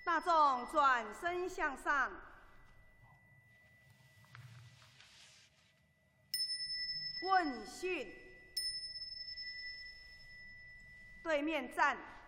大众转身向上，问讯，对面站。